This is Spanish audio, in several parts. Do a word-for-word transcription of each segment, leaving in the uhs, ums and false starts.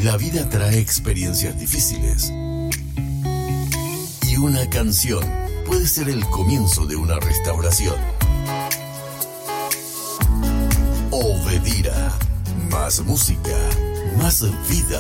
La vida trae experiencias difíciles. Y una canción puede ser el comienzo de una restauración. Obedira. Más música, más vida.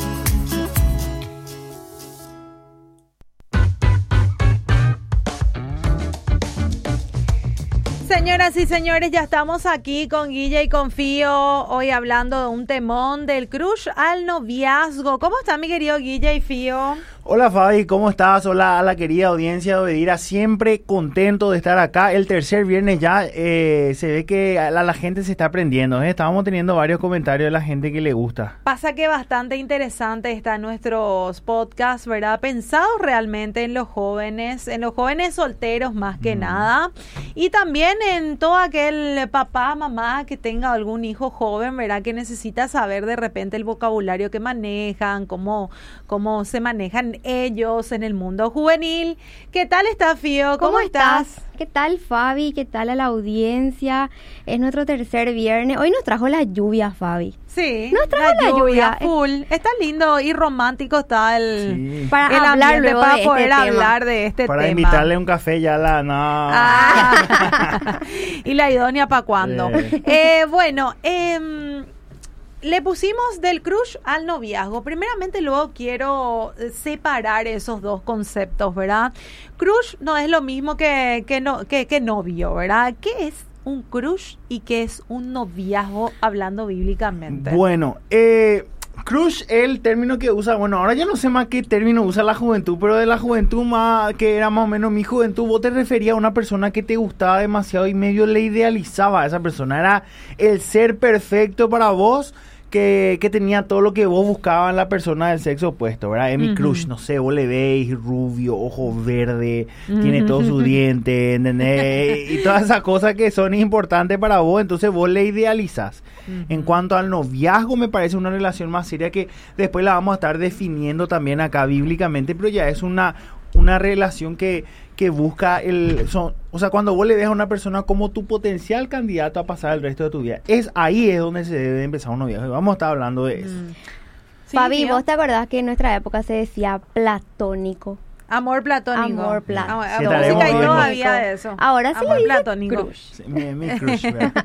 Señoras y señores, ya estamos aquí con Guille y con Fío, hoy hablando de un temón del crush al noviazgo. ¿Cómo está mi querido Guille y Fío? Hola Fabi, ¿cómo estás? Hola a la querida audiencia de Obedira, siempre contento de estar acá. El tercer viernes ya eh, se ve que la, la gente se está aprendiendo, ¿eh? Estábamos teniendo varios comentarios de la gente que le gusta. Pasa que bastante interesante están nuestros podcasts, ¿verdad? Pensados realmente en los jóvenes, en los jóvenes solteros más que mm. nada. Y también en todo aquel papá, mamá que tenga algún hijo joven, ¿verdad? Que necesita saber de repente el vocabulario que manejan, cómo, cómo se manejan ellos en el mundo juvenil. ¿Qué tal está, Fío? ¿Cómo, ¿Cómo estás? estás? ¿Qué tal, Fabi? ¿Qué tal a la audiencia? Es nuestro tercer viernes. Hoy nos trajo la lluvia, Fabi. Sí, nos trajo la, la lluvia, lluvia. Full. Está lindo y romántico está el, sí. para el hablar luego para de poder este hablar tema. de este para tema. Para invitarle un café ya la... No. Ah. ¿Y la idónea para cuándo? Eh. Eh, bueno, eh... le pusimos del crush al noviazgo. Primeramente, luego quiero separar esos dos conceptos, ¿verdad? Crush no es lo mismo que, que, no, que, que novio, ¿verdad? ¿Qué es un crush y qué es un noviazgo hablando bíblicamente? Bueno, eh... crush es el término que usa, bueno, ahora ya no sé más qué término usa la juventud, pero de la juventud más, que era más o menos mi juventud, vos te referías a una persona que te gustaba demasiado y medio le idealizaba a esa persona, era el ser perfecto para vos, que, que tenía todo lo que vos buscabas en la persona del sexo opuesto, ¿verdad? Es mi uh-huh. crush, no sé, vos le veis rubio, ojo verde, uh-huh. tiene todos sus dientes, ¿entendés? Y todas esas cosas que son importantes para vos, entonces vos le idealizás. Uh-huh. En cuanto al noviazgo, me parece una relación más seria que después la vamos a estar definiendo también acá bíblicamente, pero ya es una, una relación que, que busca el... Son, o sea, cuando vos le ves a una persona como tu potencial candidato a pasar el resto de tu vida, es ahí es donde se debe empezar un noviazgo. Vamos a estar hablando de eso. Mm. Sí, Fabi, ¿vos te acordás que en nuestra época se decía platónico? Amor platónico. Amor platónico. Sí, música y todavía de eso. Ahora sí Amor le dice platónico. Crush. Sí, mi, mi crush,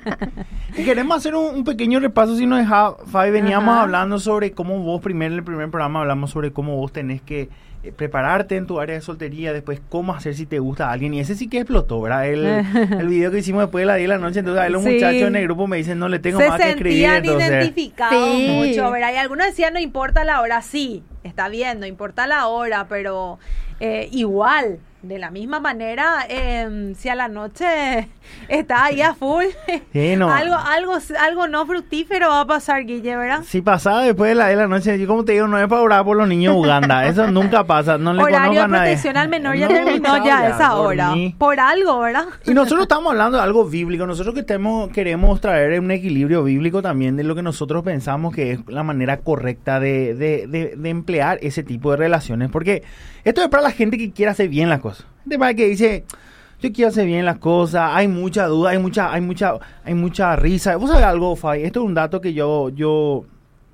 y queremos hacer un, un pequeño repaso, si nos deja, Fabi. Veníamos Ajá. hablando sobre cómo vos, primero en el primer programa hablamos sobre cómo vos tenés que eh, prepararte en tu área de soltería, después cómo hacer si te gusta a alguien, y ese sí que explotó, ¿verdad? El, el video que hicimos después de las diez de la noche, entonces ahí los sí. muchachos en el grupo me dicen, no le tengo Se más que escribir. Se sentían identificados sí. mucho, ¿verdad? Y algunos decían, no importa la hora, sí, está bien, no importa la hora, pero eh, igual, de la misma manera, eh, si a la noche está ahí a full, sí, no. algo, algo, algo no fructífero va a pasar, Guille, ¿verdad? Si pasaba después de la de la noche, yo como te digo, no es para orar por los niños de Uganda, eso nunca pasa, no le Horario conozco a nadie. Horario de protección al menor ya no, terminó ya, ya esa hora, dormí. Por algo, ¿verdad? Y nosotros estamos hablando de algo bíblico, nosotros que tenemos, queremos traer un equilibrio bíblico también de lo que nosotros pensamos que es la manera correcta de, de, de, de emplear ese tipo de relaciones, porque esto es para la gente que quiere hacer bien las cosas. De para que dice, yo quiero hacer bien las cosas, hay mucha duda, hay mucha, hay mucha, hay mucha risa. ¿Vos sabés algo, Fabi? Esto es un dato que yo, yo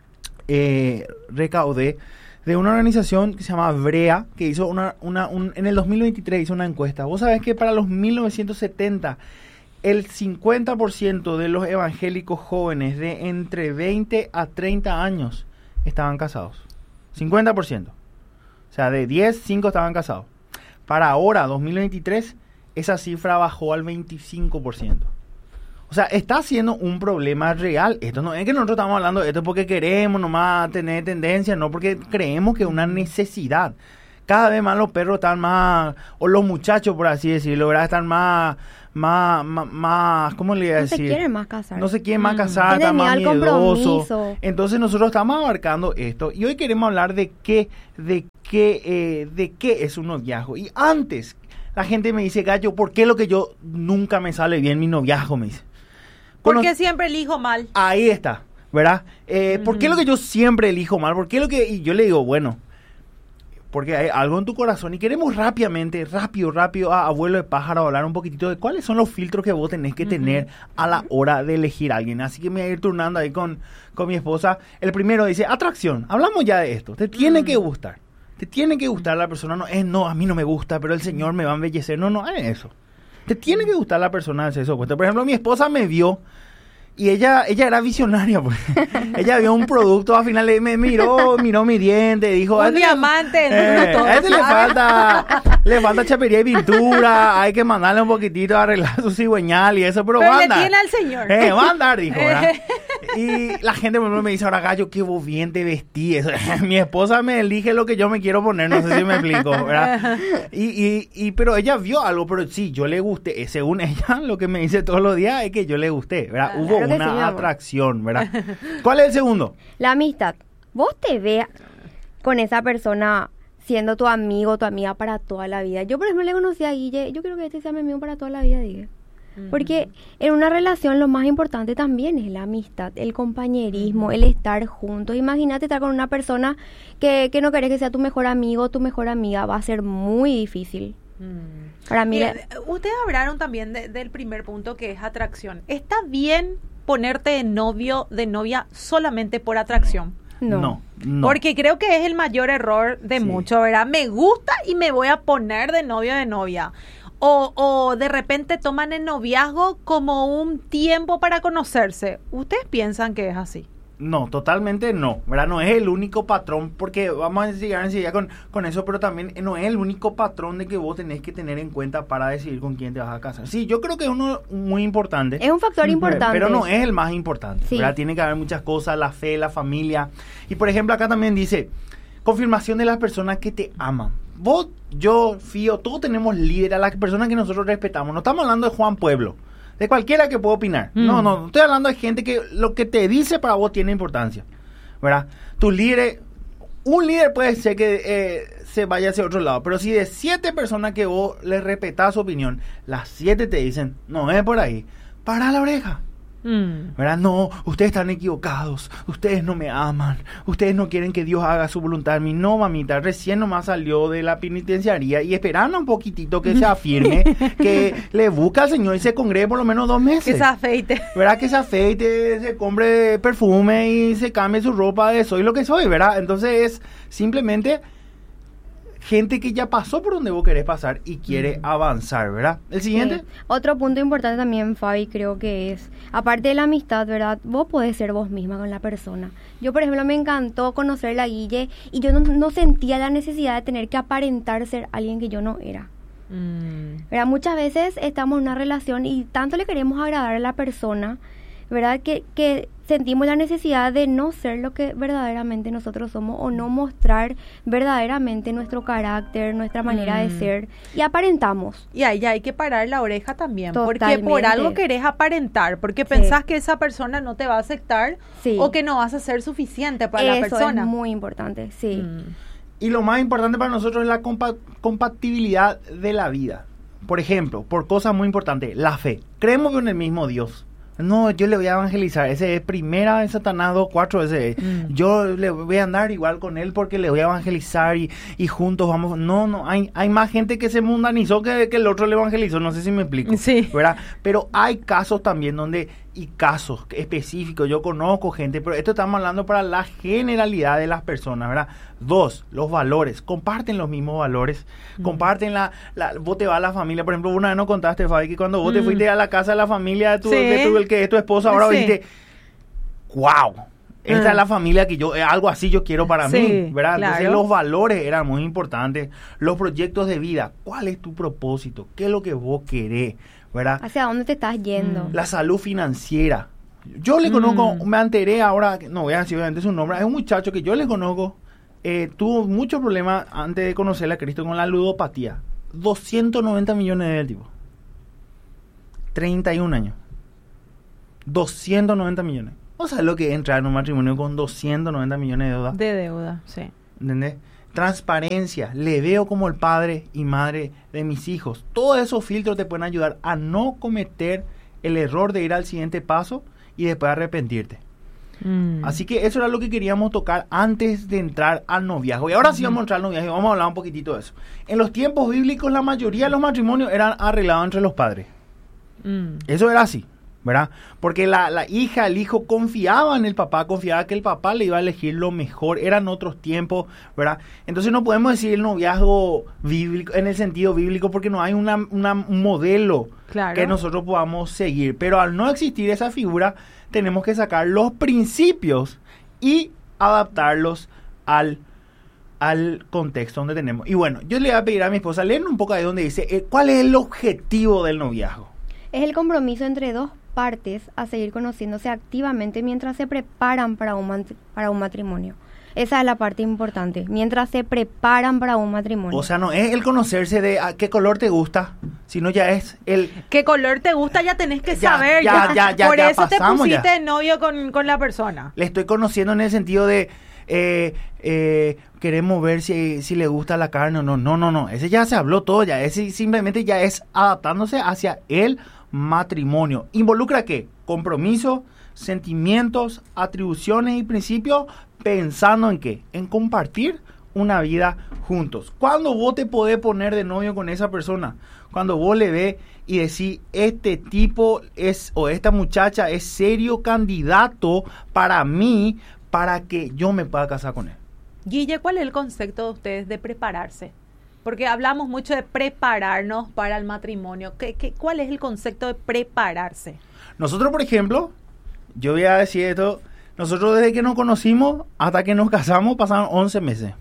eh, recaudé de una organización que se llama Brea, que hizo una, una, un, en el dos mil veintitrés hizo una encuesta. Vos sabés que para los mil novecientos setenta, el cincuenta por ciento de los evangélicos jóvenes de entre veinte a treinta años estaban casados. cincuenta por ciento. O sea, de diez, cinco estaban casados. Para ahora, dos mil veintitrés, esa cifra bajó al veinticinco por ciento. O sea, está siendo un problema real. Esto no es que nosotros estamos hablando de esto porque queremos nomás tener tendencia, no porque creemos que es una necesidad. Cada vez más los perros están más, o los muchachos, por así decirlo, ¿verdad? Están más, más, más, más ¿cómo le iba a decir? No se quieren más casar. No se quieren más mm. casar, están más miedosos. Compromiso. Entonces nosotros estamos abarcando esto. Y hoy queremos hablar de qué, de qué, eh, de qué es un noviazgo. Y antes, la gente me dice, Gallo, ¿por qué lo que yo nunca me sale bien mi noviazgo? Me dice. ¿Por Bueno, qué siempre elijo mal? Ahí está, ¿verdad? Eh, Mm. ¿Por qué lo que yo siempre elijo mal? ¿Por qué lo que...? Y yo le digo, bueno... porque hay algo en tu corazón y queremos rápidamente, rápido, rápido, a abuelo de pájaro, hablar un poquitito de cuáles son los filtros que vos tenés que uh-huh. tener a la hora de elegir a alguien. Así que me voy a ir turnando ahí con, con mi esposa. El primero dice, atracción. Hablamos ya de esto. Te tiene uh-huh. que gustar. Te tiene que gustar la persona. No, es, no, a mí no me gusta, pero el Señor me va a embellecer. No, no, es eso. Te tiene que gustar la persona del sexo opuesto. Por ejemplo, mi esposa me vio y ella ella era visionaria, pues. Ella vio un producto, al final me miró, miró mi diente, dijo... Un diamante. Eh, a este le falta, le falta chapería y pintura, hay que mandarle un poquitito a arreglar su cigüeñal y eso, pero, pero va a le andar. tiene al Señor. Eh, va a andar, dijo, ¿verdad? Y la gente por ejemplo, me dice, ahora Gallo, qué vos bien te vestí. Eso. Mi esposa me elige lo que yo me quiero poner, no sé si me explico, ¿verdad? Y, y, y, pero ella vio algo, pero sí, yo le gusté. Según ella, lo que me dice todos los días es que yo le gusté, ¿verdad? Ah, Hubo claro una sí, atracción, ¿verdad? ¿Cuál es el segundo? La amistad. Vos te veas con esa persona siendo tu amigo, tu amiga para toda la vida. Yo, por ejemplo, le conocí a Guille. Yo quiero que este sea mi amigo para toda la vida, dije. Porque en una relación lo más importante también es la amistad, el compañerismo, el estar juntos. Imagínate estar con una persona que, que no querés que sea tu mejor amigo, tu mejor amiga. Va a ser muy difícil. Mm. Para mí... Mira, ustedes hablaron también de, del primer punto que es atracción. ¿Está bien ponerte de novio, de novia solamente por atracción? No. No, no. Porque creo que es el mayor error de sí. muchos, ¿verdad? Me gusta y me voy a poner de novio de novia. O, o de repente toman el noviazgo como un tiempo para conocerse. ¿Ustedes piensan que es así? No, totalmente no, ¿verdad? No es el único patrón, porque vamos a llegar enseguida con, con eso, pero también no es el único patrón de que vos tenés que tener en cuenta para decidir con quién te vas a casar. Sí, yo creo que es uno muy importante. Es un factor importante. Pero no es el más importante, sí. ¿verdad? Tiene que haber muchas cosas, la fe, la familia. Y por ejemplo, acá también dice, confirmación de las personas que te aman. Vos, yo, Fío, todos tenemos líderes, a las personas que nosotros respetamos. No estamos hablando de Juan Pueblo, de cualquiera que pueda opinar. Mm. No, no, estoy hablando de gente que lo que te dice para vos tiene importancia, ¿verdad? Tus líderes, un líder puede ser que eh, se vaya hacia otro lado, pero si de siete personas que vos les respetás su opinión, las siete te dicen, no es por ahí, para la oreja. Mm. ¿Verdad? No, ustedes están equivocados, ustedes no me aman, ustedes no quieren que Dios haga su voluntad en mí. No, mamita, recién nomás salió de la penitenciaría y esperando un poquitito que se afirme, que le busca al Señor y se congregue por lo menos dos meses. Que se afeite. ¿Verdad? Que se afeite, se compre perfume y se cambie su ropa de soy lo que soy, ¿verdad? Entonces es simplemente gente que ya pasó por donde vos querés pasar y quiere mm. avanzar, ¿verdad? El siguiente. Sí. Otro punto importante también, Fabi, creo que es, aparte de la amistad, ¿verdad? Vos podés ser vos misma con la persona. Yo, por ejemplo, me encantó conocer a Guille y yo no, no sentía la necesidad de tener que aparentar ser alguien que yo no era. Mm. ¿Verdad? Muchas veces estamos en una relación y tanto le queremos agradar a la persona, ¿verdad? Que, que sentimos la necesidad de no ser lo que verdaderamente nosotros somos o no mostrar verdaderamente nuestro carácter, nuestra manera mm. de ser y aparentamos. Y ahí hay que parar la oreja también, Totalmente. Porque por algo querés aparentar, porque pensás sí. que esa persona no te va a aceptar sí. o que no vas a ser suficiente para Eso la persona. Es muy importante, sí. Mm. Y lo más importante para nosotros es la compa- compatibilidad de la vida. Por ejemplo, por cosas muy importantes, la fe. Creemos en el mismo Dios. No, yo le voy a evangelizar. Ese es primera de Satanás dos, cuatro. Ese es. Mm. Yo le voy a andar igual con él porque le voy a evangelizar y, y juntos vamos. No, no, hay, hay más gente que se mundanizó que, que el otro le evangelizó. No sé si me explico. Sí. ¿Verdad? Pero hay casos también donde, y casos específicos, yo conozco gente, pero esto estamos hablando para la generalidad de las personas, ¿verdad? Dos, los valores. Comparten los mismos valores. Mm. Comparten la, la. Vos te vas a la familia. Por ejemplo, una vez nos contaste, Fabi, que cuando vos mm. te fuiste a la casa de la familia de tu, sí. de tu el que es tu esposa, ahora sí. dijiste, wow, esta mm. es la familia que yo, algo así yo quiero para sí, mí, ¿verdad? Claro. Entonces los valores eran muy importantes. Los proyectos de vida, ¿cuál es tu propósito? ¿Qué es lo que vos querés? ¿Verdad? ¿Hacia dónde te estás yendo? La salud financiera. Yo le conozco, mm. me enteré ahora, no voy a decir obviamente su nombre, es un muchacho que yo le conozco, eh, tuvo muchos problemas antes de conocerle a Cristo con la ludopatía. doscientos noventa millones de tipo. treinta y un años. doscientos noventa millones. ¿O sabes lo que es entrar en un matrimonio con doscientos noventa millones de deuda? De deuda, sí. ¿Entendés? Transparencia, le veo como el padre y madre de mis hijos. Todos esos filtros te pueden ayudar a no cometer el error de ir al siguiente paso y después arrepentirte. Mm. Así que eso era lo que queríamos tocar antes de entrar al noviazgo. Y ahora sí vamos a entrar al noviazgo y vamos a hablar un poquitito de eso. En los tiempos bíblicos la mayoría de los matrimonios eran arreglados entre los padres. Mm. Eso era así, ¿verdad? Porque la, la hija, el hijo confiaba en el papá, confiaba que el papá le iba a elegir lo mejor. Eran otros tiempos, ¿verdad? Entonces no podemos decir el noviazgo bíblico en el sentido bíblico porque no hay una, una, un modelo Claro. que nosotros podamos seguir. Pero al no existir esa figura, tenemos que sacar los principios y adaptarlos al, al contexto donde tenemos. Y bueno, yo le voy a pedir a mi esposa, leer un poco ahí donde dice, eh, ¿cuál es el objetivo del noviazgo? Es el compromiso entre dos partes a seguir conociéndose activamente mientras se preparan para un, mat- para un matrimonio. Esa es la parte importante, mientras se preparan para un matrimonio. O sea, no es el conocerse de a qué color te gusta, sino ya es el... ¿Qué color te gusta? Ya tenés que Ya, saber. ya, ya, ya, Por ya eso te pasamos pusiste ya. de novio con, con la persona. Le estoy conociendo en el sentido de... Eh, eh, queremos ver si, si le gusta la carne o no. No, no, no. Ese ya se habló todo ya. Ese simplemente ya es adaptándose hacia el matrimonio. ¿Involucra qué? Compromiso, sentimientos, atribuciones y principios, pensando en qué, en compartir una vida juntos. ¿Cuándo vos te podés poner de novio con esa persona? Cuando vos le ves y decís, este tipo es, o esta muchacha es serio candidato para mí, para que yo me pueda casar con él. Guille, ¿cuál es el concepto de ustedes de prepararse? Porque hablamos mucho de prepararnos para el matrimonio. ¿Qué, qué, ¿Cuál es el concepto de prepararse? Nosotros, por ejemplo, yo voy a decir esto, nosotros desde que nos conocimos hasta que nos casamos pasaron once meses.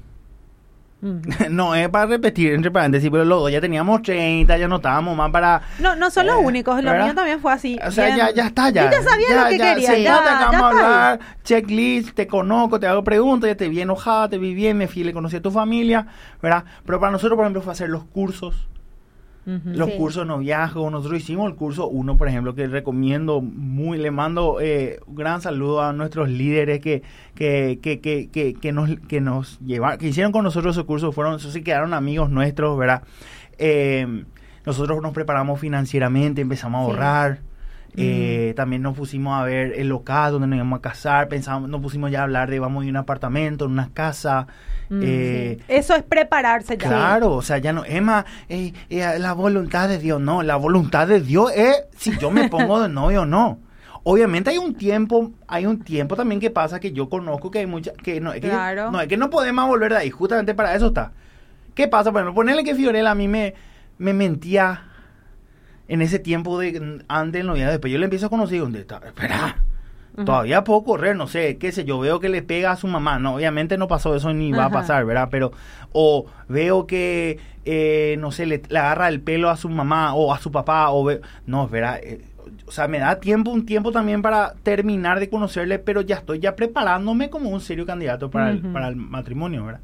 Mm. No es para repetir, entre paréntesis, pero los dos ya teníamos treinta, ya no estábamos más para... No, no son los Eh, únicos, lo ¿verdad? mío también fue así. O sea, bien. ya, ya está, ya. Yo ya sabía ya, lo que ya, quería, sí, ya, no te acabamos ya a está ahí. hablar, checklist, te conozco, te hago preguntas, ya te vi enojada, te vi bien, me fui, le conocí a tu familia, ¿verdad? Pero para nosotros, por ejemplo, fue hacer los cursos, Ujú. los Sí. cursos de noviazgo. Nosotros hicimos el curso uno, por ejemplo, que recomiendo muy, le mando eh, un gran saludo a nuestros líderes que que que que que, que nos que nos llevaron, que hicieron con nosotros ese curso, fueron, eso sí, quedaron amigos nuestros, ¿verdad? Eh, nosotros nos preparamos financieramente, empezamos a Sí. ahorrar. Eh, también nos pusimos a ver el local donde nos íbamos a casar, pensamos, nos pusimos ya a hablar de vamos a ir a un apartamento, en una casa. Mm, eh, sí. Eso es prepararse ya. Claro, o sea, ya no, Emma, eh, eh, la voluntad de Dios, no, la voluntad de Dios es si yo me pongo de novio o no. Obviamente hay un tiempo, hay un tiempo también que pasa que yo conozco que hay mucha, que no, es que, Claro. no, es que no podemos volver de ahí, justamente para eso está. ¿Qué pasa? Bueno, ponerle que Fiorella a mí me, me mentía en ese tiempo de antes del noviazgo, después yo le empiezo a conocer, ¿dónde está? Espera. Ujú. Todavía puedo correr, no sé, qué sé yo, veo que le pega a su mamá, no, obviamente no pasó eso ni va a Ajá. pasar, ¿verdad? Pero, o veo que, eh, no sé, le, le agarra el pelo a su mamá o a su papá, o ve, no, ¿verdad? Eh, o sea, me da tiempo, un tiempo también para terminar de conocerle, pero ya estoy ya preparándome como un serio candidato para, Ujú. el, para el matrimonio, ¿verdad?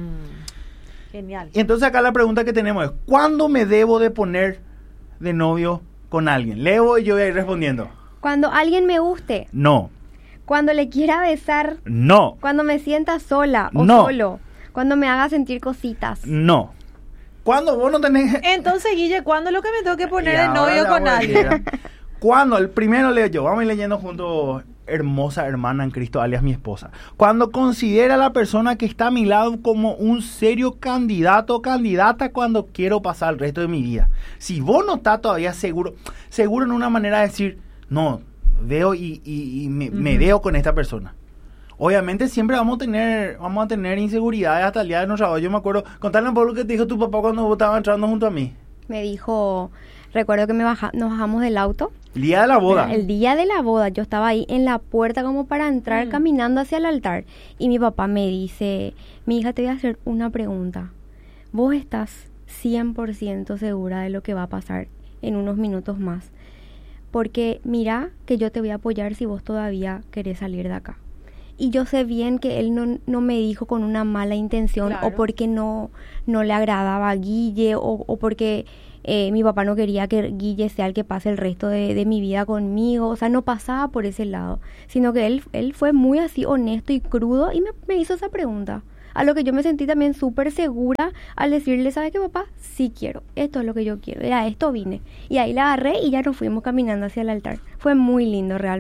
Mm. Genial. Y entonces acá la pregunta que tenemos es, ¿cuándo me debo de poner de novio con alguien? Leo y yo voy a ir respondiendo. Cuando alguien me guste, No, cuando le quiera besar, no, cuando me sienta sola o No. solo, cuando me haga sentir cositas. no. ¿Cuándo vos no tenés... Entonces, Guille, ¿cuándo es lo que me tengo que poner Y de ahora novio la con voy a alguien? decir. Cuando, el primero leo yo, vamos a ir leyendo juntos, hermosa hermana en Cristo, alias mi esposa. Cuando considera a la persona que está a mi lado como un serio candidato o candidata cuando quiero pasar el resto de mi vida. Si vos no estás todavía seguro, seguro en una manera de decir, no, veo y, y, y me, me Ujú. veo con esta persona. Obviamente siempre vamos a tener, vamos a tener inseguridades hasta el día de nuestra boda. Yo me acuerdo, contarle un poco lo que te dijo tu papá cuando vos estabas entrando junto a mí. Me dijo, recuerdo que me baja, nos bajamos del auto. El día de la boda. El día de la boda, yo estaba ahí en la puerta como para entrar Mm. caminando hacia el altar. Y mi papá me dice, mi hija, te voy a hacer una pregunta. ¿Vos estás cien por ciento segura de lo que va a pasar en unos minutos más? Porque mira que yo te voy a apoyar si vos todavía querés salir de acá. Y yo sé bien que él no, no me dijo con una mala intención, Claro. o porque no, no le agradaba a Guille, o, o porque eh, mi papá no quería que Guille sea el que pase el resto de, de mi vida conmigo. O sea, no pasaba por ese lado, sino que él, él fue muy así honesto y crudo y me, me hizo esa pregunta. A lo que yo me sentí también súper segura al decirle, ¿sabes qué, papá? Sí quiero, esto es lo que yo quiero, a esto vine. Y ahí la agarré y ya nos fuimos caminando hacia el altar. Fue muy lindo realmente.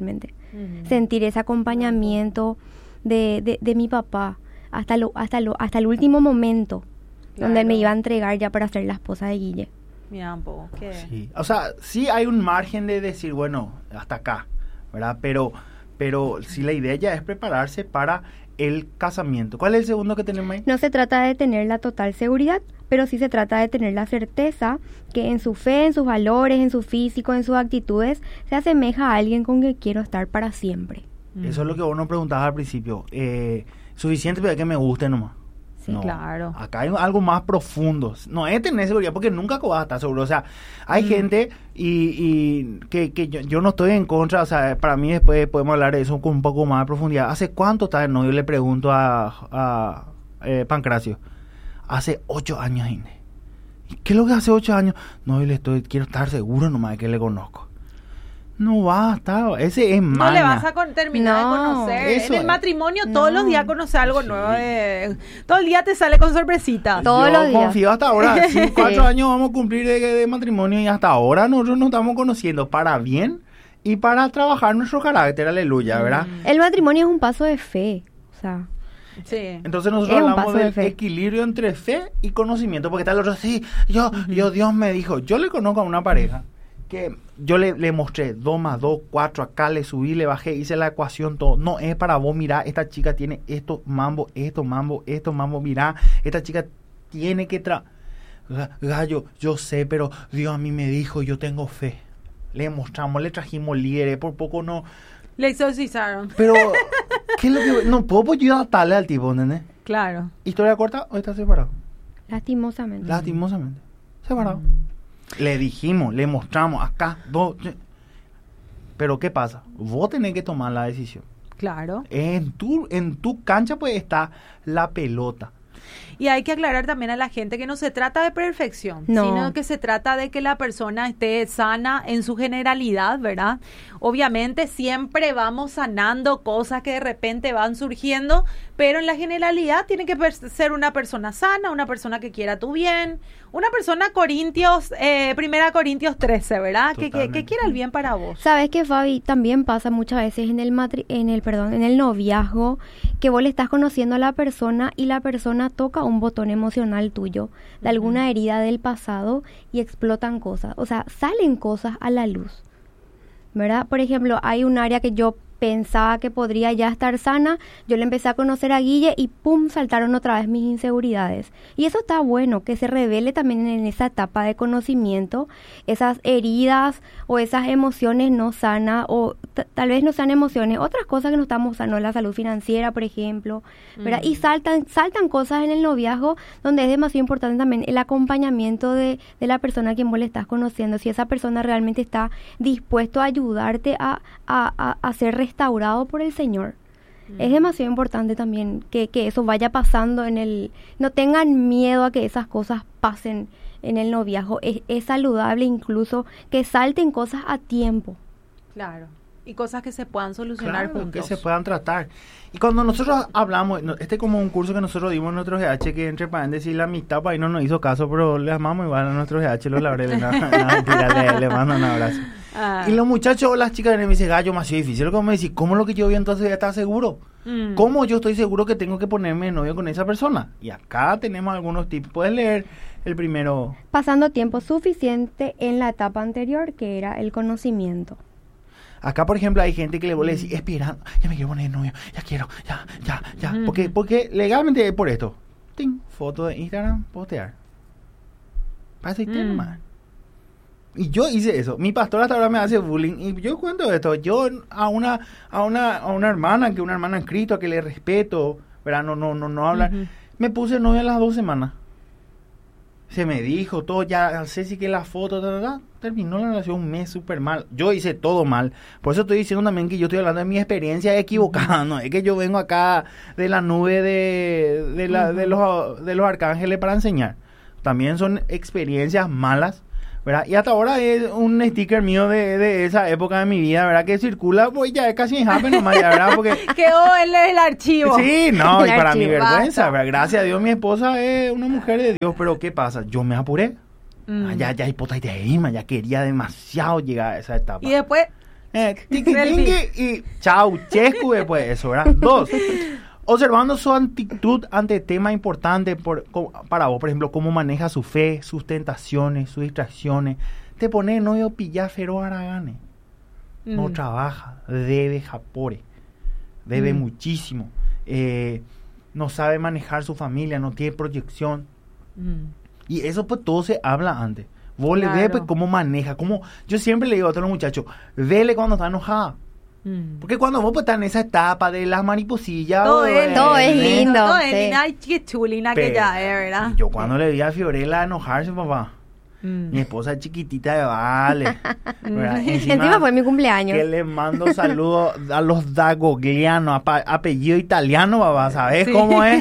Ujú. sentir ese acompañamiento de, de, de mi papá hasta, lo, hasta, lo, hasta el último momento, donde él me Claro. iba a entregar ya para ser la esposa de Guille. Mira un poco, que Sí. O sea, sí hay un margen de decir, bueno, hasta acá, ¿verdad? Pero, pero sí la idea ya es prepararse para el casamiento. ¿Cuál es el segundo que tenemos ahí? No se trata de tener la total seguridad, pero sí se trata de tener la certeza que en su fe, en sus valores, en su físico, en sus actitudes, se asemeja a alguien con quien quiero estar para siempre. Eso es lo que vos nos preguntabas al principio. Eh, suficiente para que me guste nomás. Sí, claro. Acá hay algo más profundo. No es tener seguridad, porque nunca vas a estar seguro. O sea, hay Mm. gente y, y que, que yo, yo no estoy en contra. O sea, para mí después podemos hablar de eso con un poco más de profundidad. ¿Hace cuánto está de novio? Le pregunto a, a eh, Pancracio. Hace ocho años, Ine. ¿Y qué es lo que hace ocho años? No, yo le estoy, quiero estar seguro nomás de que le conozco. No basta, ese es No maña. le vas a con- terminar No, de conocer. eso En el es. matrimonio todos No. los días conoces algo Sí. nuevo. de- todo el día te sale con sorpresitas. Todos Yo los días. confío hasta ahora. Sí, cuatro Sí. años vamos a cumplir de, de matrimonio y hasta ahora nosotros nos estamos conociendo para bien y para trabajar nuestro carácter, aleluya, ¿verdad? El matrimonio es un paso de fe. O sea, Sí. Entonces nosotros Es un hablamos paso de del fe. equilibrio entre fe y conocimiento, porque tal otro, sí, yo, yo, Dios me dijo, yo le conozco a una pareja que yo le, le mostré dos más dos, cuatro, acá le subí, le bajé, hice la ecuación, todo. No es para vos, mirá, esta chica tiene esto, mambo, esto, mambo, esto, mambo, mirá, esta chica tiene que tra... Ga- Gallo, yo sé, pero Dios a mí me dijo, yo tengo fe. Le mostramos, le trajimos líderes, por poco no... Le exorcizaron. Pero, ¿qué es lo que...? No puedo pues, yo atarle al tipo, ¿entendés? Claro. ¿Historia corta o está separado? lastimosamente. Lastimosamente. Separado. Le dijimos, le mostramos acá, dos. Pero ¿qué pasa? Vos tenés que tomar la decisión. Claro. En tu, en tu cancha pues está la pelota. Y hay que aclarar también a la gente que no se trata de perfección, No. sino que se trata de que la persona esté sana en su generalidad, ¿verdad? Obviamente siempre vamos sanando cosas que de repente van surgiendo, pero en la generalidad tiene que per- ser una persona sana, una persona que quiera tu bien, una persona Corintios, eh, primera Corintios trece, ¿verdad? Que, que, que Totalmente. quiera el bien para vos. Sabes que, Fabi, también pasa muchas veces en el matri en el perdón, en el noviazgo, que vos le estás conociendo a la persona y la persona toca un botón emocional tuyo de alguna herida del pasado y explotan cosas, o sea, salen cosas a la luz. ¿Verdad? Por ejemplo, hay un área que yo pensaba que podría ya estar sana, yo le empecé a conocer a Guille y pum, saltaron otra vez mis inseguridades. Y eso está bueno, que se revele también en esa etapa de conocimiento, esas heridas o esas emociones no sanas, o t- tal vez no sean emociones, otras cosas que no estamos sanos, la salud financiera, por ejemplo, ¿verdad? Y saltan, saltan cosas en el noviazgo donde es demasiado importante también el acompañamiento de, de la persona a quien vos le estás conociendo, si esa persona realmente está dispuesto a ayudarte a, a, a, a ser restaurado por el Señor. Es demasiado importante también que, que eso vaya pasando en el... No tengan miedo a que esas cosas pasen en el noviazgo. Es, es saludable incluso que salten cosas a tiempo. Claro. Y cosas que se puedan solucionar Claro, juntos. que se puedan tratar. Y cuando nosotros hablamos, no, este es como un curso que nosotros dimos en nuestro G H, que entre paréntesis la mitad para ahí no nos hizo caso, pero le amamos igual a nuestro G H, los laureles, no, no, mentira, le, le mando un abrazo. Ah. Y los muchachos o las chicas vienen y me dicen, gallo, más difícil, como me dicen, ¿cómo lo que yo vi entonces ya está seguro? Mm. ¿Cómo yo estoy seguro que tengo que ponerme de novio con esa persona? Y acá tenemos algunos tips, puedes leer el primero. Pasando tiempo suficiente en la etapa anterior, que era el conocimiento. Acá, por ejemplo, hay gente que le vuelve a decir, esperando, ya me quiero poner de novio, ya quiero, ya, ya, ya. Ujú. Porque, porque legalmente es por esto. Ting, foto de Instagram, postear. Pasa y Mm. tema. Y yo hice eso. Mi pastor hasta ahora me hace bullying. Y yo cuento esto. Yo a una, a una, a una hermana, que una hermana en Cristo, a que le respeto, ¿verdad? No, no, no, no habla. Ujú. Me puse novia a las dos semanas. Se me dijo todo, ya sé si que la foto, ta, ta, ta, terminó la relación un mes súper mal. Yo hice todo mal. Por eso estoy diciendo también que yo estoy hablando de mi experiencia equivocada. No es que yo vengo acá de la nube de, de, la, de, los, de los arcángeles para enseñar. También son experiencias malas, ¿verdad? Y hasta ahora es un sticker mío de, de esa época de mi vida, ¿verdad? Que circula, pues ya es casi en happen nomás, ya, ¿verdad? Porque... Quedó el, el archivo. Sí, no, y El para mi archivazo. vergüenza, ¿verdad? Gracias a Dios mi esposa es una mujer de Dios, pero ¿qué pasa? Yo me apuré. Mm. Ah, ya, ya, hipota y te rima, ya quería demasiado llegar a esa etapa. Y después Eh, tiqui, tiqui, y chau, chescu después de eso, ¿verdad? Dos, observando su actitud ante temas importantes por, co- para vos, por ejemplo, cómo maneja su fe, sus tentaciones, sus distracciones. Te pone novio pilla feroz aragane. No Mm. trabaja, debe japore, debe Mm. muchísimo. Eh, no sabe manejar su familia, no tiene proyección. Mm. Y eso pues todo se habla antes. Vos le Claro. ves pues cómo maneja, cómo... Yo siempre le digo a todos los muchachos, vele cuando está enojada. Mm. Porque cuando vos pues estás en esa etapa de las mariposillas... Todo o, es, todo es ¿eh? lindo. Todo es sí. lindo. Ay, qué chulina que Pero- ya es, ¿verdad? y yo cuando le vi a Fiorella enojarse, papá, Mm. mi esposa es chiquitita de vale. ¿verdad? Encima fue mi cumpleaños. Que le mando saludos a los dagoglianos, apa- apellido italiano, papá, ¿sabes Sí. cómo es?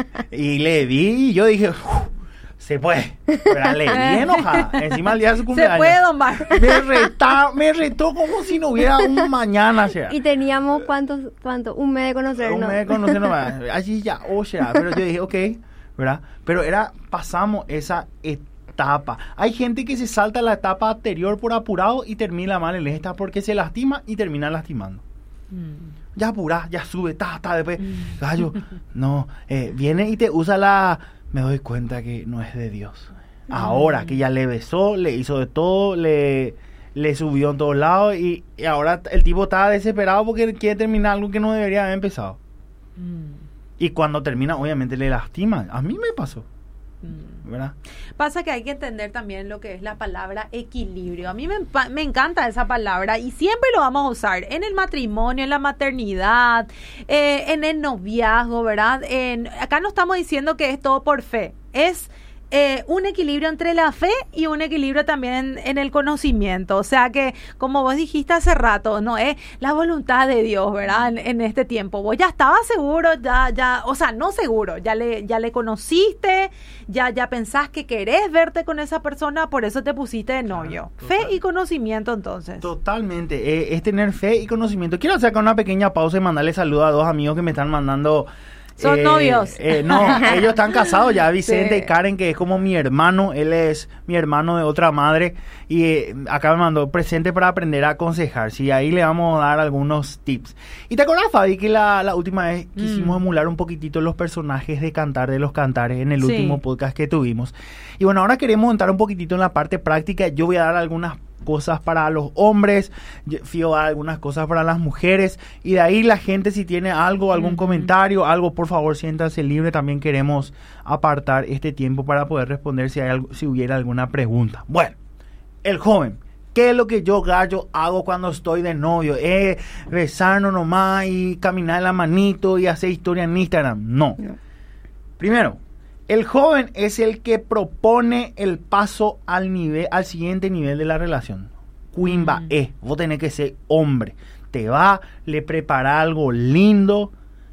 Y le vi y yo dije, "Uf, se puede". Pero le vi enojada. Encima el día de su Se cumpleaños. puede, don Mar. Me reta, me retó como si no hubiera un mañana, o sea. Y teníamos, ¿cuántos, cuánto? Un mes de conocernos. Un mes de conocernos, allí ya, o sea, pero yo dije, ok, ¿verdad? Pero era, pasamos esa etapa. Hay gente que se salta la etapa anterior por apurado y termina mal en esta porque se lastima y termina lastimando. Mm. Ya apurás, ya sube, ta, ta, después, gallo, no, eh, viene y te usa la, me doy cuenta que no es de Dios. Ahora que ya le besó, le hizo de todo, le, le subió en todos lados y, y ahora el tipo está desesperado porque quiere terminar algo que no debería haber empezado. Mm. Y cuando termina, obviamente le lastima. A mí me pasó, Mm. ¿verdad? Pasa que hay que entender también lo que es la palabra equilibrio. A mí me, empa- me encanta esa palabra y siempre lo vamos a usar en el matrimonio, en la maternidad, eh, en el noviazgo, ¿verdad? En, acá no estamos diciendo que es todo por fe, es eh, un equilibrio entre la fe y un equilibrio también en, en el conocimiento. O sea que, como vos dijiste hace rato, no es la voluntad de Dios, ¿verdad? En, en este tiempo. Vos ya estabas seguro, ya, ya, o sea, no seguro, ya le, ya le conociste, ya, ya pensás que querés verte con esa persona, por eso te pusiste de novio. Claro, Fe total. y conocimiento, entonces. Totalmente, eh, es tener fe y conocimiento. Quiero sacar una pequeña pausa y mandarle saludos a dos amigos que me están mandando. Son eh, novios. eh, no, ellos están casados ya, Vicente Sí. y Karen, que es como mi hermano, él es mi hermano de otra madre, y eh, acá me mandó presente para aprender a aconsejar, sí, ahí le vamos a dar algunos tips. ¿Y te acuerdas, Fabi, que la, la última vez quisimos Mm. emular un poquitito los personajes de Cantar de los Cantares en el Sí. último podcast que tuvimos? Y bueno, ahora queremos entrar un poquitito en la parte práctica. Yo voy a dar algunas cosas para los hombres, yo- Fío va a dar algunas cosas para las mujeres, y de ahí la gente, si tiene algo, algún Ujú. comentario, algo, por favor, siéntanse libre. También queremos apartar este tiempo para poder responder si hay algo, si hubiera alguna pregunta. Bueno, el joven, ¿qué es lo que yo, gallo, hago cuando estoy de novio? ¿Es besarnos nomás y caminar la manito y hacer historia en Instagram? No. No. Primero, el joven es el que propone el paso al nivel, al siguiente nivel de la relación. Quimba Mm. es, vos tenés que ser hombre. Te va, le prepara algo lindo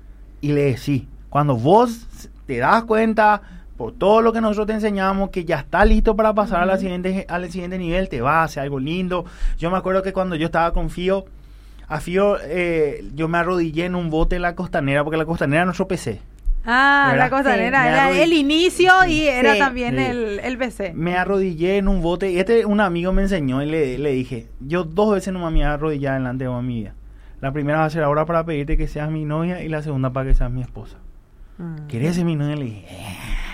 y le decís. Cuando vos te das cuenta, por todo lo que nosotros te enseñamos, que ya está listo para pasar a la siguiente, al siguiente nivel, te va a hacer algo lindo. Yo me acuerdo que cuando yo estaba con Fío, a Fío eh, yo me arrodillé en un bote en la Costanera, porque la Costanera no tropecé. Ah, ¿Verdad? la costanera Sí. era Me arrodillé. el inicio y era Sí. también Sí. el, el B C. Me arrodillé en un bote y este un amigo me enseñó y le, le dije, yo dos veces nomás me voy a arrodillar delante de mi vida. La primera va a ser ahora para pedirte que seas mi novia y la segunda para que seas mi esposa. Mm. ¿Querés ser mi novia? Le dije, "Eh".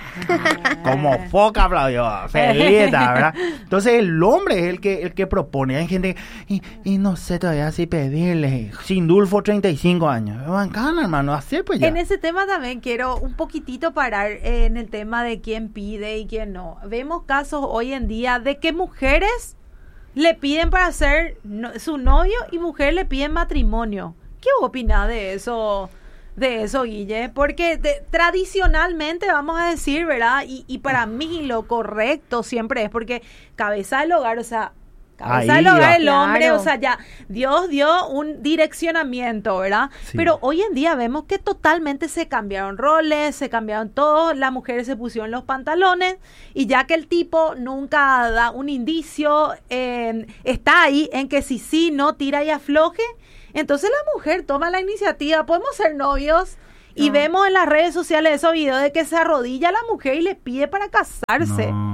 Como foca aplaudió, feliz, ¿verdad? Entonces el hombre es el que el que propone. Hay gente y, y no sé todavía si pedirle. Sindulfo, treinta y cinco años. Bancana, hermano, así pues ya. En ese tema también quiero un poquitito parar eh, en el tema de quién pide y quién no. Vemos casos hoy en día de que mujeres le piden para ser no- su novio y mujeres le piden matrimonio. ¿Qué opinas de eso, de eso, Guille? Porque de- tradicionalmente, vamos a decir, ¿verdad? Y, y para mí lo correcto siempre es porque cabeza del hogar, o sea, cabeza Ahí del hogar va. el hombre, Claro. o sea, ya Dios dio un direccionamiento, ¿verdad? Sí. Pero hoy en día vemos que totalmente se cambiaron roles, se cambiaron todo, las mujeres se pusieron los pantalones y ya que el tipo nunca da un indicio, eh, está ahí en que si sí, no, tira y afloje, entonces la mujer toma la iniciativa, podemos ser novios y No. vemos en las redes sociales esos videos de que se arrodilla la mujer y le pide para casarse. No, no, no.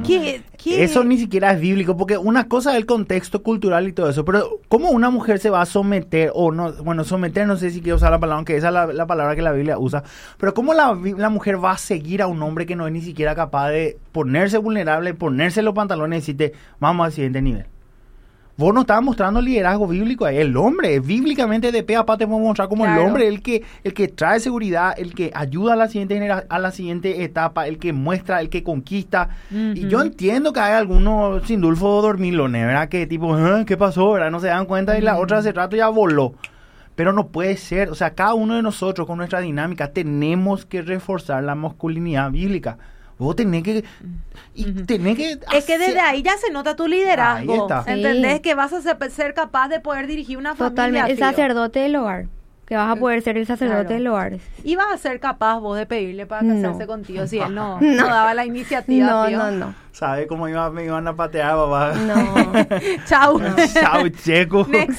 ¿Qué, qué? Eso ni siquiera es bíblico, porque una cosa es el contexto cultural y todo eso, pero ¿cómo una mujer se va a someter, o no, bueno, someter, no sé si quiero usar la palabra, aunque esa es la, la palabra que la Biblia usa, pero ¿cómo la, la mujer va a seguir a un hombre que no es ni siquiera capaz de ponerse vulnerable, ponerse los pantalones y decirte, vamos al siguiente nivel? Vos no estabas mostrando liderazgo bíblico ahí. El hombre, bíblicamente de pe a pa te podemos mostrar como Claro. el hombre, el que, el que trae seguridad, el que ayuda a la siguiente genera- a la siguiente etapa, el que muestra, el que conquista. Y yo entiendo que hay algunos Sindulfo dormilones, ¿verdad? Que tipo, "Ah, ¿qué pasó? ¿Verdad? No se dan cuenta y la otra hace rato ya voló. Pero no puede ser. O sea, cada uno de nosotros con nuestra dinámica tenemos que reforzar la masculinidad bíblica. Vos tenés que... Y tenés que Es que desde hacer- ahí ya se nota tu liderazgo. Ahí está. ¿Entendés? Sí. Que vas a ser, ser capaz de poder dirigir una familia. Totalmente. El Fío. sacerdote del hogar. Que vas a poder ser el sacerdote Claro. del hogar. Y vas a ser capaz vos de pedirle para No. casarse contigo si él no, No. no daba la iniciativa. No, Fío. no, no. ¿Sabe cómo iba, me iban a patear, papá? No. Chau. Chao, checo. Next.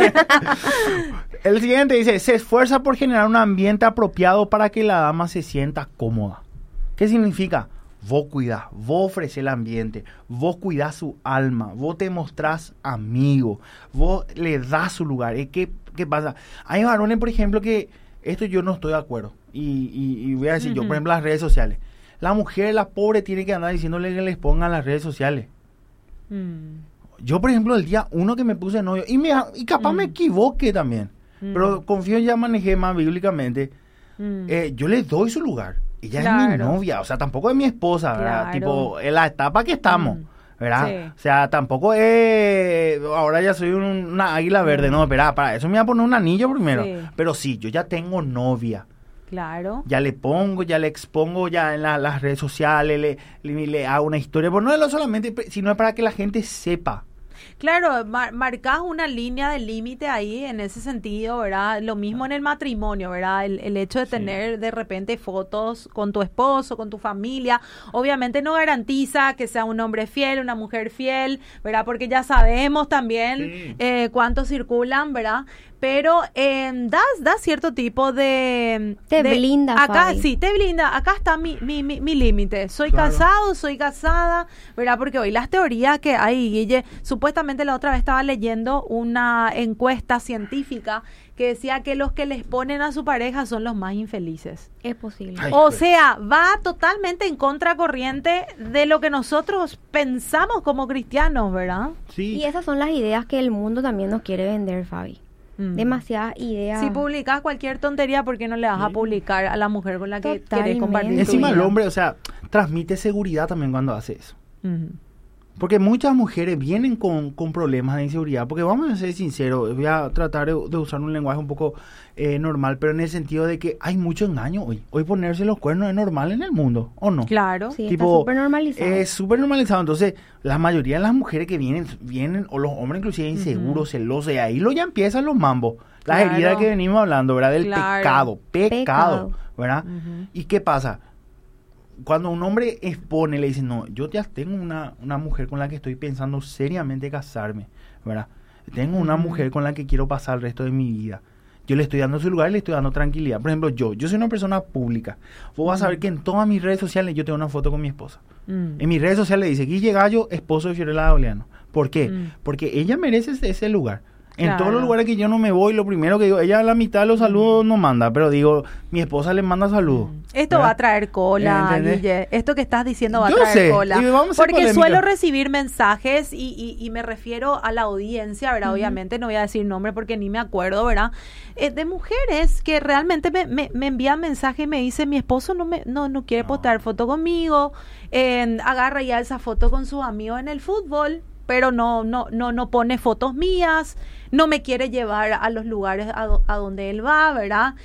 El siguiente dice, se esfuerza por generar un ambiente apropiado para que la dama se sienta cómoda. ¿Qué significa? Vos cuidás, vos ofrecés el ambiente, vos cuidás su alma, vos te mostrás amigo, vos le das su lugar. ¿Eh? ¿Qué, ¿Qué pasa? Hay varones, por ejemplo, que esto yo no estoy de acuerdo. Y, y, y voy a decir yo, por ejemplo, las redes sociales. La mujer, la pobre, tiene que andar diciéndole que les pongan las redes sociales. Mm. Yo, por ejemplo, el día uno que me puse novio, y, me, y capaz me equivoqué también, Mm. pero confío ya manejé más bíblicamente, Mm. eh, yo le doy su lugar. Ella es Claro. mi novia, o sea, tampoco es mi esposa, ¿verdad? Claro. Tipo, en la etapa que estamos, Mm. ¿verdad? Sí. O sea, tampoco es, ahora ya soy un- una águila verde, no, espera, para eso me voy a poner un anillo primero. Sí. Pero sí, yo ya tengo novia. Claro. Ya le pongo, ya le expongo ya en la- las redes sociales, le, le, le hago una historia, pero no es lo solamente, sino es para que la gente sepa. Claro, mar- marcás una línea de límite ahí en ese sentido, ¿verdad? Lo mismo en el matrimonio, ¿verdad? El, el hecho de Sí. tener de repente fotos con tu esposo, con tu familia, obviamente no garantiza que sea un hombre fiel, una mujer fiel, ¿verdad? Porque ya sabemos también Sí. eh, cuántos circulan, ¿verdad? Pero eh, das, das cierto tipo de... Te de- blinda, Acá, Fabi. sí, te blinda. Acá está mi, mi, mi, mi límite. Soy Claro. casado, soy casada, ¿verdad? Porque hoy las teorías que hay, Guille, supuestamente la otra vez estaba leyendo una encuesta científica que decía que los que les ponen a su pareja son los más infelices. Es posible. Ay, O pues. sea, va totalmente en contracorriente de lo que nosotros pensamos como cristianos, ¿verdad? Sí. Y esas son las ideas que el mundo también nos quiere vender, Fabi. Mm. Demasiadas ideas. Si publicas cualquier tontería, ¿por qué no le vas a publicar a la mujer con la que querés Totalmente. compartir tu Encima el vida? hombre, o sea, transmite seguridad también cuando hace eso. Ujú. Porque muchas mujeres vienen con, con problemas de inseguridad. Porque vamos a ser sinceros, voy a tratar de, de usar un lenguaje un poco eh, normal, pero en el sentido de que hay mucho engaño hoy. Hoy ponerse los cuernos es normal en el mundo, ¿o no? Claro. Sí, Tipo, está súper normalizado. Es súper normalizado. Entonces, la mayoría de las mujeres que vienen, vienen o los hombres inclusive inseguros, celosos, y ahí lo ya empiezan los mambos. Las Claro. heridas que venimos hablando, ¿verdad? Del Claro. pecado, pecado, Pecado. ¿verdad? Ujú. ¿Y qué pasa? Cuando un hombre expone, le dice, no, yo ya tengo una, una mujer con la que estoy pensando seriamente casarme, ¿verdad? Tengo una Ujú. mujer con la que quiero pasar el resto de mi vida. Yo le estoy dando su lugar y le estoy dando tranquilidad. Por ejemplo, yo, yo soy una persona pública. Vos vas a ver que en todas mis redes sociales yo tengo una foto con mi esposa. Mm. En mis redes sociales dice Guille Gallo, esposo de Fiorella Gauliano. ¿Por qué? Mm. Porque ella merece ese, ese lugar. En Claro. todos los lugares que yo no me voy, lo primero que digo, ella a la mitad de los saludos no manda, pero digo, mi esposa le manda saludos. Esto ¿verdad? va a traer cola, ¿Entendés? Guille. Esto que estás diciendo va a Yo traer sé, cola. y vamos a ser Porque polémica. suelo recibir mensajes y, y, y me refiero a la audiencia, ¿verdad? Obviamente no voy a decir nombre porque ni me acuerdo, ¿verdad? Eh, de mujeres que realmente me, me, me envían mensajes y me dicen, mi esposo no me no, no quiere No. postear foto conmigo, eh, agarra ya esa foto con sus amigos en el fútbol, pero no, no, no, no pone fotos mías, no me quiere llevar a los lugares a, do- a donde él va, ¿verdad?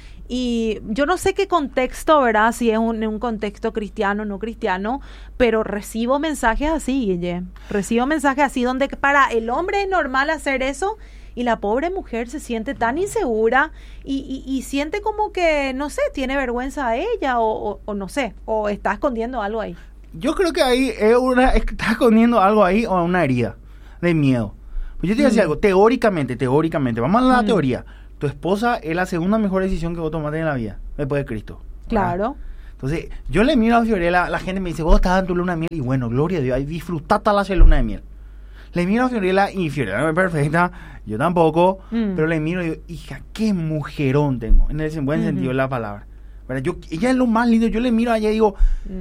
Y yo no sé qué contexto, ¿verdad? Si es un, un contexto cristiano o no cristiano, pero recibo mensajes así, Guille. Recibo mensajes así donde para el hombre es normal hacer eso y la pobre mujer se siente tan insegura y, y, y siente como que, no sé, tiene vergüenza a ella o, o, o no sé, o está escondiendo algo ahí. Yo creo que ahí es una, es que está escondiendo algo ahí o una herida de miedo. Pues yo te voy a decir Mm. algo, teóricamente, teóricamente, vamos a la Mm. teoría. Tu esposa es la segunda mejor decisión que vos tomaste en la vida, después de Cristo. ¿verdad? Claro. Entonces, yo le miro a Fiorella, la gente me dice, vos estás en tu luna de miel, y bueno, gloria a Dios, disfrutata la luna de miel. Le miro a Fiorella, y Fiorella no es perfecta, yo tampoco, mm. pero le miro y digo, hija, qué mujerón tengo, en el buen uh-huh. sentido de la palabra. ¿Verdad? Yo, ella es lo más lindo, yo le miro a ella y digo,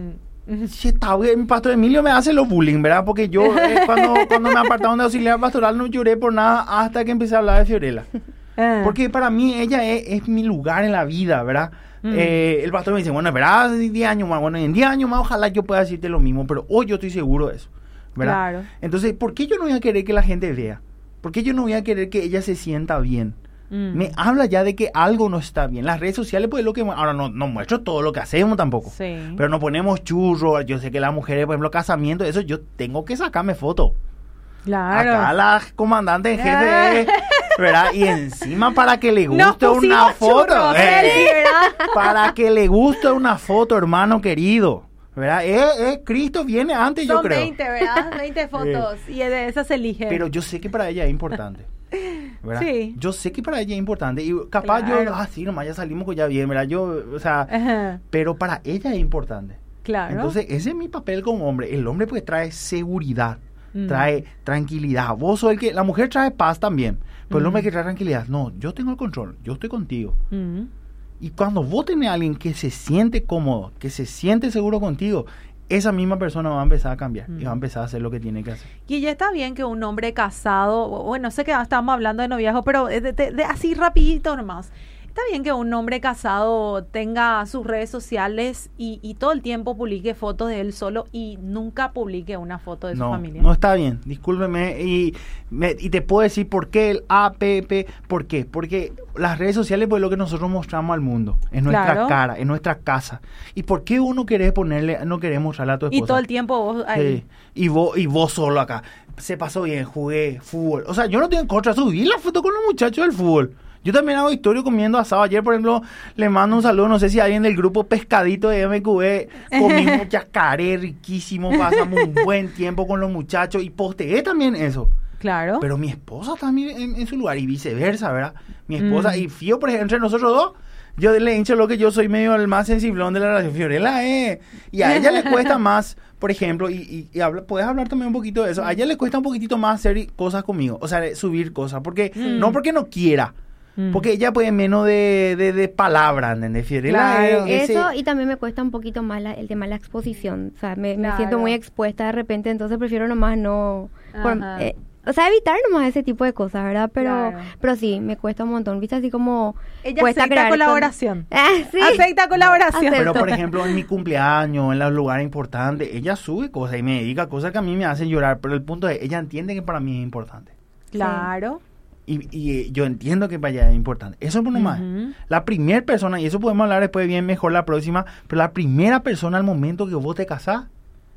mm. si está bien, mi pastor Emilio me hace los bullying, ¿verdad? Porque yo, eh, cuando, cuando me apartaron de auxiliar pastoral, no lloré por nada hasta que empecé a hablar de Fiorella. Uh. Porque para mí, ella es, es mi lugar en la vida, ¿verdad? Mm. Eh, el pastor me dice, bueno, verás, diez años más, bueno, en diez años más ojalá yo pueda decirte lo mismo, pero hoy yo estoy seguro de eso, ¿verdad? Claro. Entonces, ¿por qué yo no voy a querer que la gente vea? ¿Por qué yo no voy a querer que ella se sienta bien? Mm. Me habla ya de que algo no está bien. Las redes sociales, pues lo que... Ahora no, no muestro todo lo que hacemos tampoco, sí. pero nos ponemos churros, yo sé que las mujeres, por ejemplo, casamiento, eso yo tengo que sacarme foto. Claro. Acá la comandante en jefe, ¿verdad? Y encima para que le guste una foto. Churros, eh, para que le guste una foto, hermano querido. ¿Verdad? Eh, eh, Cristo viene antes, Son yo creo. veinte, ¿verdad? veinte fotos. Eh. Y de esas se elige. Pero yo sé que para ella es importante. ¿Verdad? Sí. Yo sé que para ella es importante. Y capaz claro. yo, ah, sí, nomás ya salimos con ya bien, ¿verdad? Yo, o sea, uh-huh. pero para ella es importante. Claro. Entonces, ese es mi papel como hombre. El hombre, pues, trae seguridad. Trae tranquilidad. Vos sos el que... La mujer trae paz también. Pero mm. el hombre que trae tranquilidad. No, yo tengo el control. Yo estoy contigo. Mm. Y cuando vos tenés a alguien que se siente cómodo, que se siente seguro contigo, esa misma persona va a empezar a cambiar. Mm. Y va a empezar a hacer lo que tiene que hacer. Y ya está bien que un hombre casado... Bueno, sé que estábamos hablando de noviazgo, pero de, de, de, así rapidito nomás. Está bien que un hombre casado tenga sus redes sociales y, y todo el tiempo publique fotos de él solo y nunca publique una foto de no, su familia. No está bien, discúlpeme. Y, me, y te puedo decir por qué el A P P. ¿Por qué? Porque las redes sociales pues, es lo que nosotros mostramos al mundo. Es nuestra claro. cara, es nuestra casa. ¿Y por qué uno quiere ponerle, no querés mostrarle a tu esposa? Y todo el tiempo vos ahí. Sí. Y, vos, y vos solo acá. Se pasó bien, jugué fútbol. O sea, yo no tengo en contra de subir la foto con los muchachos del fútbol. Yo también hago historia comiendo asado. Ayer, por ejemplo, le mando un saludo, no sé si alguien del grupo Pescadito de M Q B, comimos yacaré riquísimo, pasamos un buen tiempo con los muchachos y posteé también eso. Claro. Pero mi esposa también en, en su lugar y viceversa, ¿verdad? Mi esposa, mm. y Fío, por ejemplo, entre nosotros dos, yo le he dicho lo que yo soy medio el más sensiblón de la relación. Fiorella, eh. Y a ella le cuesta más, por ejemplo, y, y, y habla, puedes hablar también un poquito de eso, a ella le cuesta un poquitito más hacer cosas conmigo, o sea, subir cosas, porque mm. no porque no quiera, porque ella puede menos de, de, de palabra, ¿entendés? Fiorella, claro. eh, ese... Eso, y también me cuesta un poquito más la, el tema de la exposición. O sea, me, claro. me siento muy expuesta de repente, entonces prefiero nomás no... Por, eh, o sea, evitar nomás ese tipo de cosas, ¿verdad? Pero claro. pero sí, me cuesta un montón. ¿Viste? Así como... Ella acepta colaboración. Con... Ah, ¿sí? Acepta colaboración. Pero, por ejemplo, en mi cumpleaños, en los lugares importantes, ella sube cosas y me dedica cosas que a mí me hacen llorar. Pero el punto es, ella entiende que para mí es importante. Claro. Sí. Y, y yo entiendo que para allá es importante. Eso por nomás. Uh-huh. La primera persona, y eso podemos hablar después bien mejor la próxima, pero la primera persona al momento que vos te casás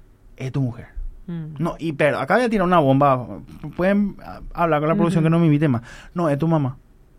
es tu mujer. Uh-huh. No, y pero acá voy a tirar una bomba. Pueden hablar con la producción uh-huh. que no me invite más. No, es tu mamá.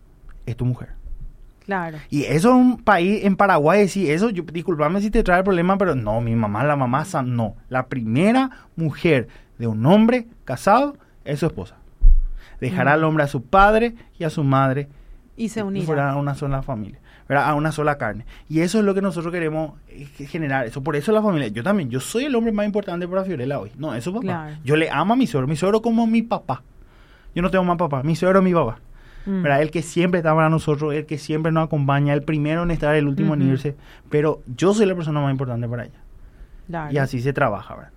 Es tu mujer. Claro. Y eso es un país, en Paraguay, sí, eso, yo, disculpame si te trae el problema, pero no, mi mamá, la mamá, no. La primera mujer de un hombre casado es su esposa. Dejará mm. al hombre a su padre y a su madre. Y se unirá. Y fuera a una sola familia, ¿verdad? A una sola carne. Y eso es lo que nosotros queremos generar. Eso, por eso la familia. Yo también, yo soy el hombre más importante para Fiorella hoy. No, eso papá. Claro. Yo le amo a mi suegro. Mi suegro como mi papá. Yo no tengo más papá. Mi suegro es mi papá. Mm. ¿Verdad? El que siempre está para nosotros, el que siempre nos acompaña, el primero en estar, el último uh-huh. en irse. Pero yo soy la persona más importante para ella. Claro. Y así se trabaja, ¿verdad?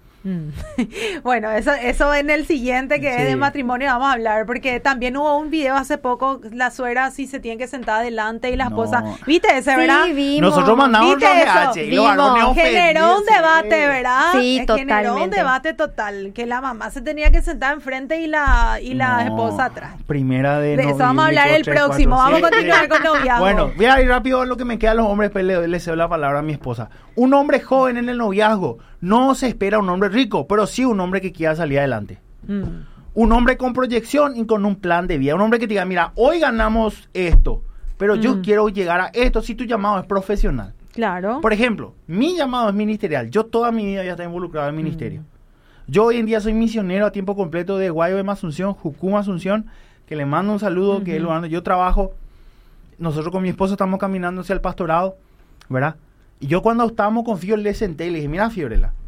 Bueno, eso eso en el siguiente que sí. es de matrimonio vamos a hablar, porque también hubo un video hace poco, la suegra sí se tiene que sentar adelante y la esposa, no. ¿viste ese, verdad? Sí, vimos. Nosotros mandamos un H y los varones generó un debate, ¿verdad? Sí, eh, totalmente. Generó un debate total, que la mamá se tenía que sentar enfrente y la y la no, esposa atrás. Primera de, de eso vamos a hablar el tres, próximo, cuatro, vamos a continuar con noviazgo. Bueno, voy a ir rápido a lo que me queda a los hombres, pues le, le cedo la palabra a mi esposa. Un hombre joven en el noviazgo no se espera un hombre rico, pero sí un hombre que quiera salir adelante. Mm. Un hombre con proyección y con un plan de vida. Un hombre que te diga, mira, hoy ganamos esto, pero mm. yo quiero llegar a esto si tu llamado es profesional. Claro. Por ejemplo, mi llamado es ministerial. Yo toda mi vida ya estoy involucrado en el ministerio. Mm. Yo hoy en día soy misionero a tiempo completo de Guaybo Asunción, Jucum Asunción, que le mando un saludo, mm-hmm. que lo, yo trabajo, nosotros con mi esposo estamos caminando hacia el pastorado, ¿verdad? Y yo cuando estábamos con Fio le senté y le dije, mira Fiorella,